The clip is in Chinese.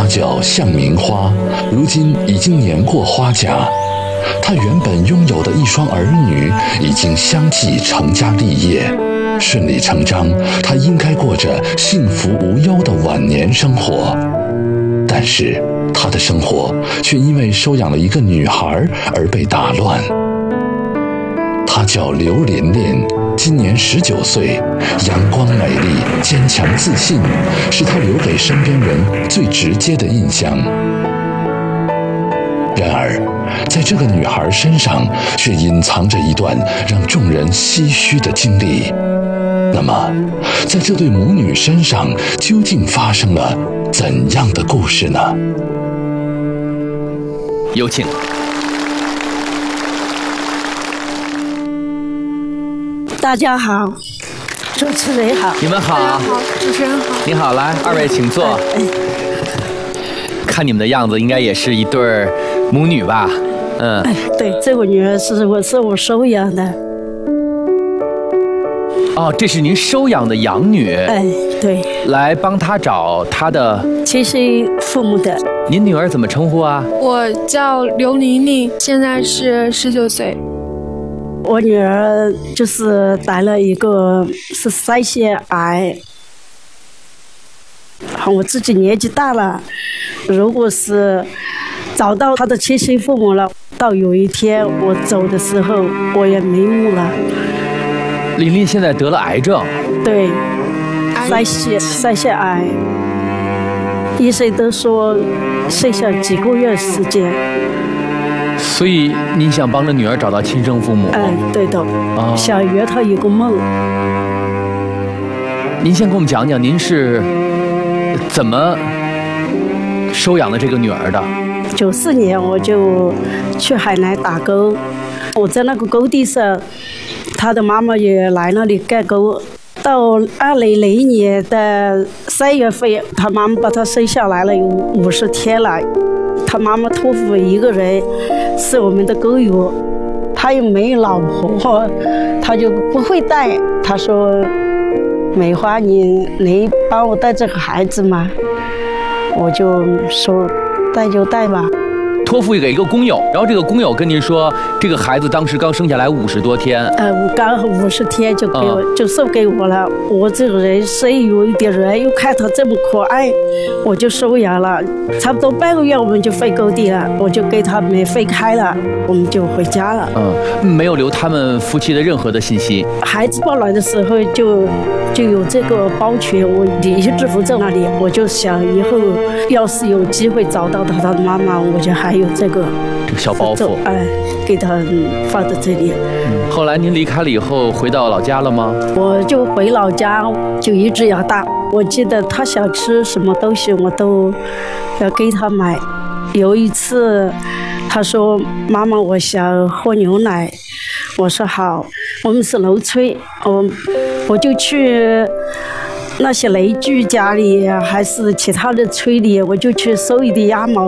角像名花，如今已经年过花甲。他原本拥有的一双儿女已经相继成家立业，顺理成章，他应该过着幸福无忧的晚年生活。但是他的生活却因为收养了一个女孩而被打乱。她叫刘琳琳，今年19岁，阳光美丽，坚强自信，是她留给身边人最直接的印象。然而，在这个女孩身上却隐藏着一段让众人唏嘘的经历。那么，在这对母女身上究竟发生了怎样的故事呢？ 有请。 大家好，主持人好。 你们好。 大家好，主持人好。 你好，来，二位请坐。看你们的样子，应该也是一对母女吧？ 对，这个女儿是我收养的。 哦，这是您收养的养女。 对。 来帮她找她的亲生父母的。 您女儿怎么称呼啊？ 我叫刘琳琳，现在是19岁。 我女儿就是得了一个是腮腺癌。我自己年纪大了，如果是找到她的亲生父母了，到有一天我走的时候，我也没目了。 琳琳现在得了癌症。 对，腮腺癌，医生都说剩下几个月时间。 所以您想帮着女儿找到亲生父母？ 对的。想圆她一个梦。 您先给我们讲讲，您是怎么收养的这个女儿的 ？94年我就去海南打沟，我在那个沟地上，她的妈妈也来那里干沟。到2001年的3月份，她妈妈把她生下来了，有50天了。她妈妈托付一个人是我们的沟友，他又没有老婆，他就不会带。他说：“美花，你能帮我带这个孩子吗？”我就说：“带就带吧。” 托付给一个工友，然后这个工友跟您说，这个孩子当时刚生下来50多天。 刚好50天就给我，就送给我了。我这个人生有一点软，又看他这么可爱，我就收养了。差不多半个月我们就回沟地了，我就给他们分开了，我们就回家了。 没有留他们夫妻的任何的信息。 孩子抱来的时候就有这个保全，我一直不在那里，我就想以后要是有机会找到他的妈妈，我就还有这个小包袱， 给他放在这里。 后来您离开了以后，回到老家了吗？ 我就回老家，就一直要大。我记得他想吃什么东西，我都要给他买。有一次，他说：“妈妈，我想喝牛奶。”我说好。我们是农村，我就去那些邻居家里，还是其他的村里，我就去收一点鸭毛。